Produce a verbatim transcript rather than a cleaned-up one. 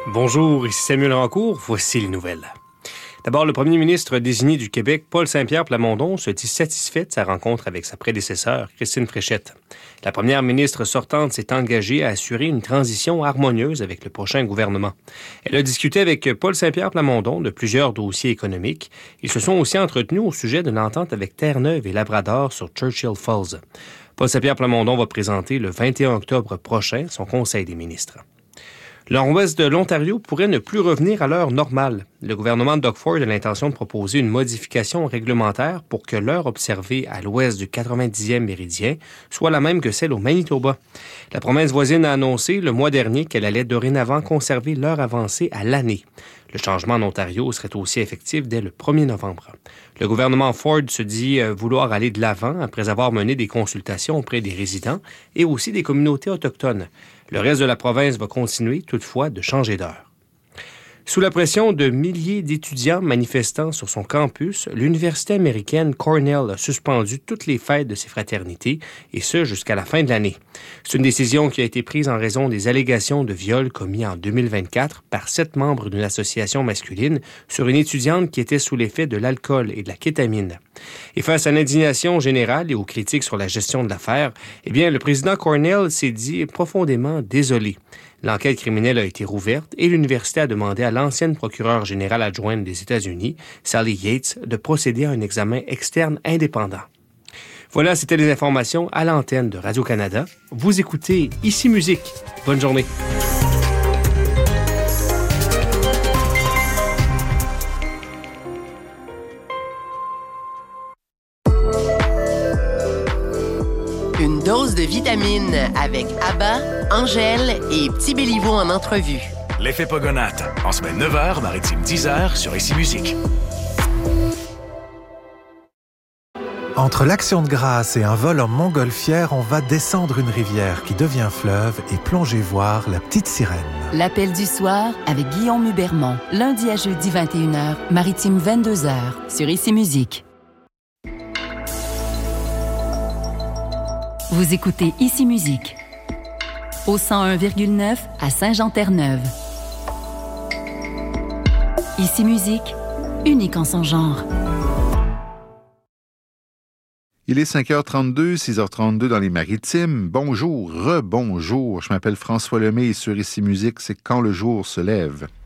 Bonjour, ici Samuel Rancourt, voici les nouvelles. D'abord, le premier ministre désigné du Québec, Paul Saint-Pierre Plamondon, se dit satisfait de sa rencontre avec sa prédécesseure, Christine Fréchette. La première ministre sortante s'est engagée à assurer une transition harmonieuse avec le prochain gouvernement. Elle a discuté avec Paul Saint-Pierre Plamondon de plusieurs dossiers économiques. Ils se sont aussi entretenus au sujet de l'entente avec Terre-Neuve et Labrador sur Churchill Falls. Paul Saint-Pierre Plamondon va présenter le vingt et un octobre prochain son Conseil des ministres. Le nord-ouest de l'Ontario pourrait ne plus revenir à l'heure normale. Le gouvernement de Doug Ford a l'intention de proposer une modification réglementaire pour que l'heure observée à l'ouest du quatre-vingt-dixième méridien soit la même que celle au Manitoba. La province voisine a annoncé le mois dernier qu'elle allait dorénavant conserver l'heure avancée à l'année. Le changement en Ontario serait aussi effectif dès le premier novembre. Le gouvernement Ford se dit vouloir aller de l'avant après avoir mené des consultations auprès des résidents et aussi des communautés autochtones. Le reste de la province va continuer, toutefois, de changer d'heure. Sous la pression de milliers d'étudiants manifestant sur son campus, l'université américaine Cornell a suspendu toutes les fêtes de ses fraternités, et ce jusqu'à la fin de l'année. C'est une décision qui a été prise en raison des allégations de viol commis en deux mille vingt-quatre par sept membres d'une association masculine sur une étudiante qui était sous l'effet de l'alcool et de la kétamine. Et face à l'indignation générale et aux critiques sur la gestion de l'affaire, eh bien, le président Cornell s'est dit profondément désolé. L'enquête criminelle a été rouverte et l'université a demandé à l'ancienne procureure générale adjointe des États-Unis, Sally Yates, de procéder à un examen externe indépendant. Voilà, c'était les informations à l'antenne de Radio-Canada. Vous écoutez Ici Musique. Bonne journée. Une dose de vitamines avec Abba, Angèle et Petit Béliveau en entrevue. L'effet Pogonate, en semaine neuf heures, maritime dix heures sur Ici Musique. Entre l'Action de grâce et un vol en montgolfière, on va descendre une rivière qui devient fleuve et plonger voir la petite sirène. L'appel du soir avec Guillaume Hubermont. Lundi à jeudi vingt et une heures, maritime vingt-deux heures sur Ici Musique. Vous écoutez Ici Musique au cent un virgule neuf à Saint-Jean-Terre-Neuve. Ici Musique, unique en son genre. Il est cinq heures trente-deux, six heures trente-deux dans les Maritimes. Bonjour, rebonjour. Je m'appelle François Lemay et sur Ici Musique, c'est Quand le jour se lève.